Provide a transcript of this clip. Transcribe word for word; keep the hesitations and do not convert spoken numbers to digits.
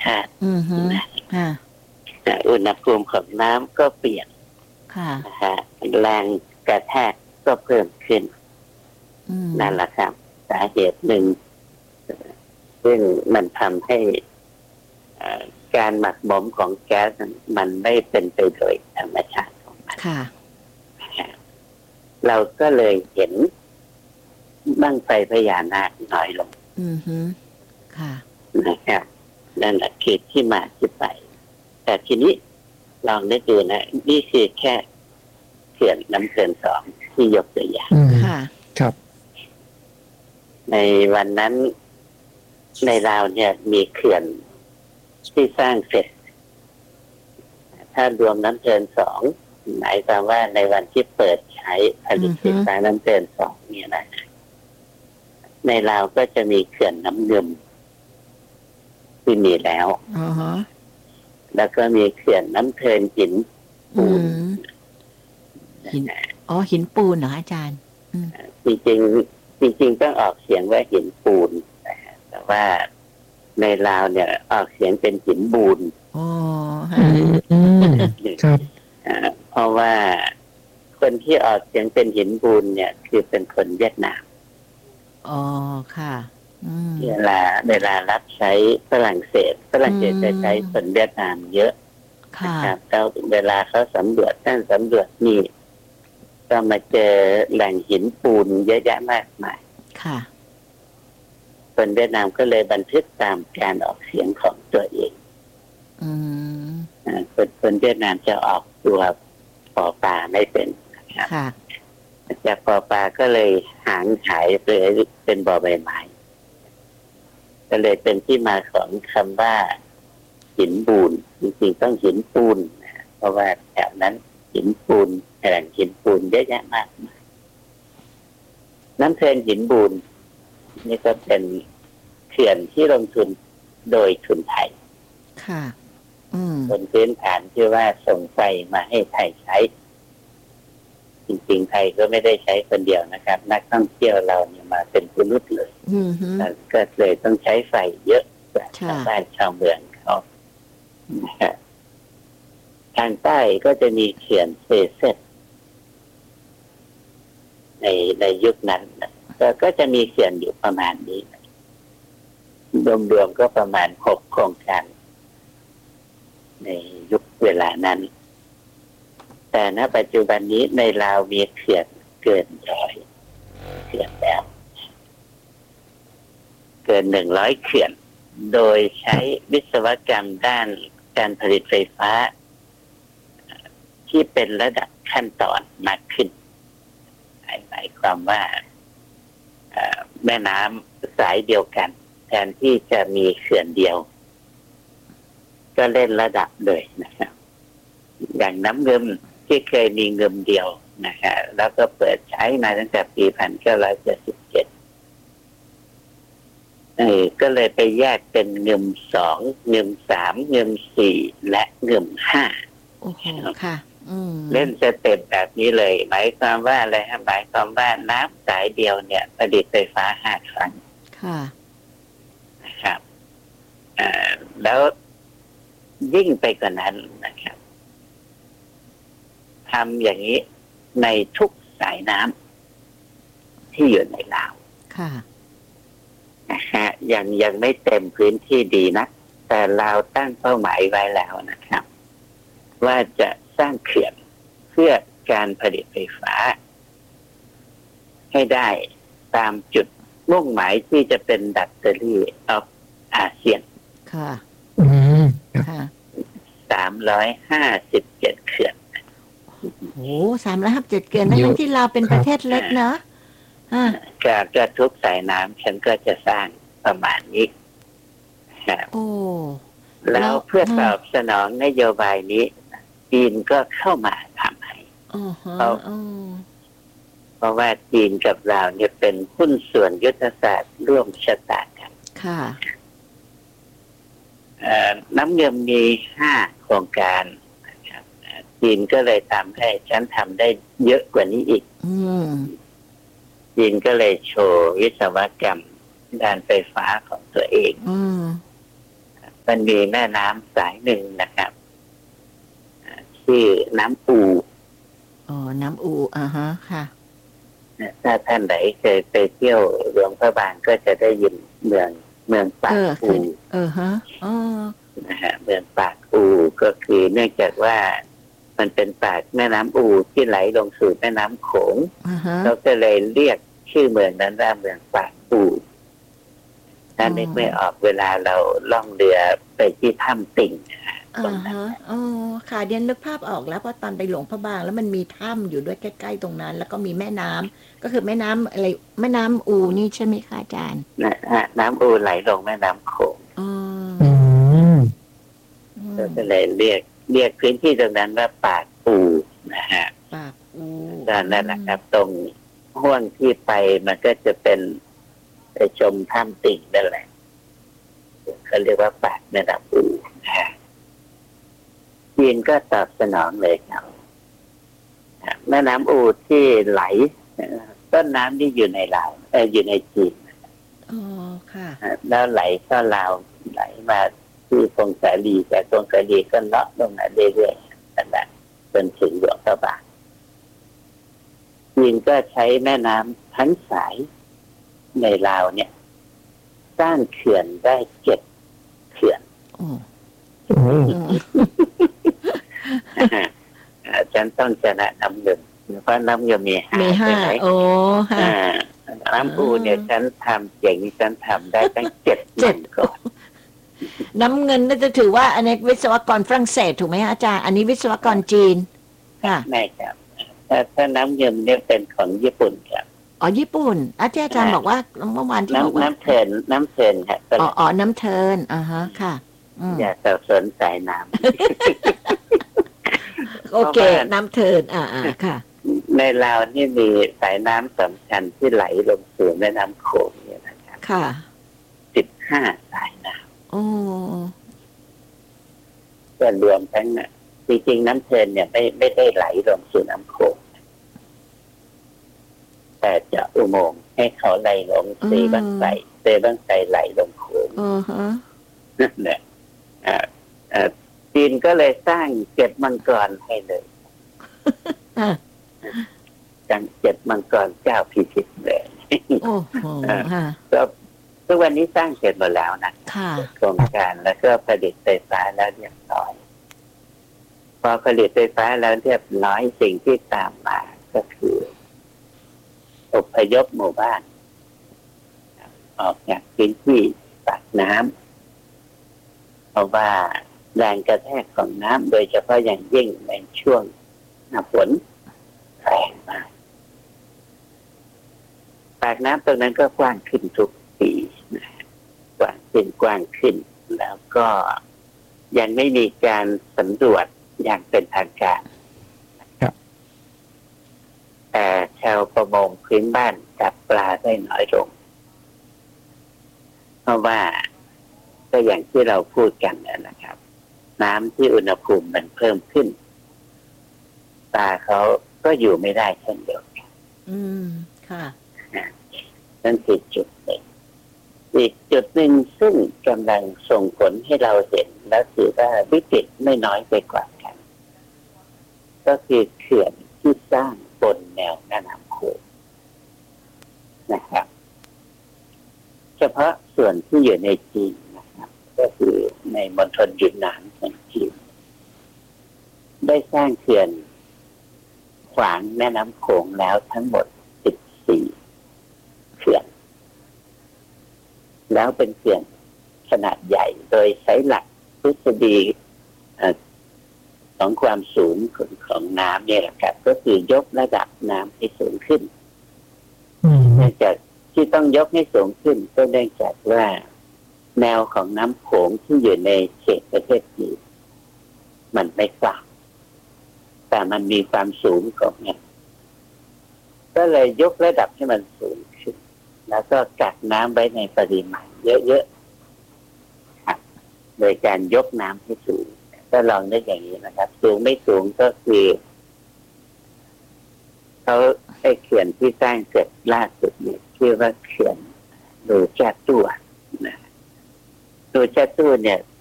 ชาตินะอุณหภูมิของน้ำก็เปลี่ยนนะฮะแรงกระแทกก็เพิ่มขึ้นนั่นแหละครับสาเหตุหนึ่งซึ่งมันทำให้การหมักหมมของแก๊สมันไม่เป็นไปโดยธรรมชาติของมันเราก็เลยเห็นบั้งไฟพญานาคน้อยลงอือฮึค่ะนะครับนั่นแหละคือที่มาที่ไปแต่ทีนี้ลองนึกดูนะนี่คือแค่เขื่อนน้ำเขื่อนสองที่ยกตัวอย่างค่ะครับในวันนั้นในลาวเนี่ยมีเขื่อนที่สร้างเสร็จถ้ารวมน้ำเขื่อนสองหมายความว่าในวันที่เปิดใช้ผลิตไฟฟ้าน้ำเขื่อนสองเนี่ยนะในลาวก็จะมีเขื่อนน้ำเงิมที่มีแล้วแล้วก็มีเขื่อนน้ำเทินหินปูนหินอ๋อหินปูนเหรออาจารย์จริงจริงจริงๆต้องออกเสียงว่าหินปูนแต่ว่าในลาวเนี่ยออกเสียงเป็นหินบูนอ๋อครับเพราะว่าคนที่ออกเสียงเป็นหินบูนเนี่ยคือเป็นคนเวียดนามอ๋อค่ะเวลาเวลารับใช้ฝรั่งเศสฝรั่งเศสจะใช้คนเวียดนามเยอะนะครับแล้วเวลาเขาสำรวจท่านสำรวจนี่ก็มาเจอแหล่งหินปูนเยอะแยะมากมายค่ะคนเวียดนามก็เลยบันทึกตามการออกเสียงของตัวเองอืมคนคนเวียดนามจะออกตัวปอปลาไม่เป็นนะครับจากปอปลาก็เลยหางหายไปเป็นบอใบไม้ก็เลยเป็นที่มาของคำว่าหินปูนจริงๆต้องหินปูนเพราะว่าแถวนั้นหินปูนแหล่งหินปูนเยอะแยะมากมายน้ำเทินหินปูนนี่ก็เป็นเขื่อนที่ลงทุนโดยทุนไทยค่ะบนพื้นฐานที่ว่าส่งไฟมาให้ไทยใช้จริงๆไทยก็ไม่ได้ใช้คนเดียวนะครับนักท่องเที่ยวเราเนี่ยมาเป็นผู้รุ่นเลยก็เลยต้องใช้ไฟเยอะกว่าชาวบ้านชาวเมืองเขาทางใต้ก็จะมีเขื่อนเซเซตในในยุคนั้นก็จะมีเขื่อนอยู่ประมาณนี้รวมๆก็ประมาณหกโครงการในยุคเวลานั้นแต่ณปัจจุบันนี้ในลาวมีเขื่อนเกินร้อยเขื่อนแล้วเกินหนึ่งร้อยเขื่อนโดยใช้วิศวกรรมด้านการผลิตไฟฟ้าที่เป็นระดับขั้นตอนมากขึ้นหมายความว่าแม่น้ำสายเดียวกันแทนที่จะมีเขื่อนเดียวก็เล่นระดับเลยนะครับอย่างน้ำเงิมที่เคยมีเงิมเดียวนะฮะแล้วก็เปิดใช้มาตั้งแต่ปีหนึ่งพันเก้าร้อยเจ็ดสิบเจ็ดเออก็เลยไปแยกเป็นเงิมสองเงิมสามเงิมสี่และเงิมห้าโอ้โหค่ะเล่นสเต็ปแบบนี้เลยหมายความว่าอะไรฮะหมายความว่าน้ำสายเดียวเนี่ยผลิตไฟฟ้าห้าครั้งค่ะนะครับอ่าแล้วยิ่งไปกว่านั้นนะครับทำอย่างนี้ในทุกสายน้ำที่อยู่ในลาวค่ะนะฮะยังยังไม่เต็มพื้นที่ดีนะแต่ลาวตั้งเป้าหมายไว้แล้วนะครับว่าจะสร้างเขื่อนเพื่อการผลิตไฟฟ้าให้ได้ตามจุดมุ่งหมายที่จะเป็นดัตเตอรี่ออฟอาเซียนค่ะอืมค่ะสามร้อยห้าสิบเจ็ดเขื่อนโอ้สามร้อยห้าสิบเจ็ดเขื่อนทั้งที่เราเป็นประเทศเล็กเนอะจากกระทุกสายน้ำฉันก็จะสร้างประมาณนี้โอ้แล้วเพื่อตอบสนองนโยบายนี้จีนก็เข้ามาทำให้เพราะเพราะว่าจีนกับเราเนี่ยเป็นหุ้นส่วนยุทธศาสตร์ร่วมชะตากันค่ะน้ำเงินมีห้าโครงการนะครับจีนก็เลยทำให้ฉันทำได้เยอะกว่านี้อีกจีนก็เลยโชว์วิศวกรรมด้านไฟฟ้าของตัวเองมันมีแม่น้ำสายหนึ่งนะครับชื่อน้ำอูอ๋อน้ำอูอ่าฮะค่ะถ้าท่านไหนเคยไปเที่ยวหลวงพระบางก็จะได้ยินเมืองเมืองปากอูเออฮะอ๋อนะฮะเมืองปากอูก็คือเนื่องจากว่ามันเป็นปากแม่น้ำอูที่ไหลลงสู่แม่น้ำโขงเราก็เลยเรียกชื่อเมืองนั้นว่าเมืองปากอูถ้านึกไม่ออกเวลาเราล่องเรือไปที่ถ้ำติ่งอ่าฮะอ๋อค่ะเดียนนึกภาพออกแล้วเพราะตอนไปหลวงพระบางแล้วมันมีถ้ำอยู่ด้วยใกล้ๆตรงนั้น แล้วก็มีแม่น้ำก็คือแม่น้ำอะไรแม่น้ำอูนี่ใช่ไหมคะอาจารย์นะฮะน้ำอูไหลลงแม่น้ำโขงอ๋อก็เลยเรียกเรียกพื้นที่ตรงนั้นว่าปากอูนะฮะปากอูนั่นแหละครับตรงห้วงที่ไปมันก็จะเป็นไปชมถ้ำติ่งนั่นแหละเขาเรียกว่าปากแม่น้ำอูนะฮะจีนก็ตอบสนองเลยครับแม่น้ำอูที่ไหลต้นน้ำที่อยู่ในลาวเอออยู่ในจีนอ๋อค่ะแล้วไหลเข้าลาวไหลมาที่คงสาลีแต่คงสาลีก็เลาะลงมาเรื่อยๆนั่นแหละจนถึงหลวงพระบางจีนก็ใช้แม่น้ำทั้งสายในลาวเนี่ยสร้างเขื่อนได้เจ็ดเขื่อนฉันต้องชนะน้ำเงินเพราะน้ำเงินมีห้าใช่ไหมโอ้ฮะน้ำอูเนี่ยฉันทำเจ๋งฉันทำได้ตั้งเจ็ดเจ็ดก่อนน้ำเงินน่าจะถือว่าอันนี้วิศวกรฝรั่งเศสถูกไหมอาจารย์อันนี้วิศวกรจีนค่ะไม่ครับถ้าถ้าน้ำเงินเนี่ยเป็นของญี่ปุ่นครับอ๋อญี่ปุ่นอาจารย์อาจารย์บอกว่าเมื่อวานที่บอกว่าน้ำเทินน้ำเทินครับอ๋ออ๋อน้ำเทินอ่าฮะค่ะอย่าสับสนสายน้ำโอเคน้ำเทินอ่าอ่าค่ะในลาวนี่มีสายน้ำสำคัญที่ไหลลงสู่แม่น้ำโขงเนี่ยนะครับค่ะสิบห้าสายน้ำโอ้ก็รวมทั้งน่ะจริงๆน้ำเทินเนี่ยไม่ไม่ได้ไหลลงสู่น้ำโขงแต่จะอุโมงค์ให้เขาไหลลงเซบังไสเซบังไสไหลลงโขงอือฮะนั่นแหละอ่าอ่าจีนก็เลยสร้างเจ็ดมังกรให้เลยจังเจ็ดมังกรเจ้าพิชิตเลยโอ้โหก็ทุกวันนี้สร้างเสร็จหมดแล้วนะโครงการแล้วก็ผลิตไฟฟ้าแล้วเรียบร้อยพอผลิตไฟฟ้าแล้วเรียบร้อยสิ่งที่ตามมาก็คืออพยพหมู่บ้านออกจากพื้นที่ปากน้ำเพราะว่าแรงกระแทกของน้ำโดยเฉพาะอย่างยิ่งในช่วงหน้าฝนแรงมากปากน้ำตรงนั้นก็กว้างขึ้นทุกปีกว้างขึ้นกว้างขึ้นแล้วก็ยังไม่มีการสำรวจอย่างเป็นทางการแต่ชาวประมงพื้นบ้านจับปลาได้น้อยลงเพราะว่าก็อย่างที่เราพูดกันนะครับน้ำที่อุณหภูมิมันเพิ่มขึ้นปลาเขาก็อยู่ไม่ได้เช่นเดียวกันอืมค่ะนั่นคือจุดหนึ่งอีกจุดหนึ่งซึ่งกำลังส่งผลให้เราเห็นและถือว่าวิกฤตไม่น้อยไปกว่ากันก็คือเขื่อนที่สร้างบนแนวแม่น้ำโขงนะครับเฉพาะส่วนที่อยู่ในจีนนะครับก็คือในมณฑลยุนนานของจีนได้สร้างเขื่อนขวางแม่น้ำโขงแล้วทั้งหมดสิบสี่เขื่อนแล้วเป็นเขื่อนขนาดใหญ่โดยใช้หลักทฤษฎีของความสูงของของน้ำเนี่ยแหละครับก็คือยกระดับน้ำให้สูงขึ้นเนื่องจากที่ต้องยกให้สูงขึ้นก็เนื่องจากว่าแนวของน้ำโขงที่อยู่ในเขตประเทศจีนมันไม่กว้างแต่มันมีความสูงของเนี่ยก็เลยยกระดับให้มันสูงขึ้นแล้วก็กักน้ำไว้ในปริมาณเยอะๆครับโดยการยกน้ำให้สูงก็ลองได้อย่างนี้นะครับสูงไม่สูงก็คือเขาไอ้เขื่อนที่สร้างเสร็จล่าสุดเนี่ยชื่อว่าเขื่อนดูแจตู้นะดูแจตู้เนี่ย